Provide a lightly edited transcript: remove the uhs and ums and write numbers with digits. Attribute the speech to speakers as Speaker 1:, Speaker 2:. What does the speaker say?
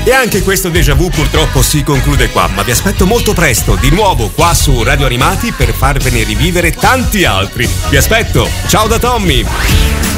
Speaker 1: E anche questo déjà vu purtroppo si conclude qua, ma vi aspetto molto presto, di nuovo qua su Radio Animati per farvene rivivere tanti altri. Vi aspetto, ciao da Tommy!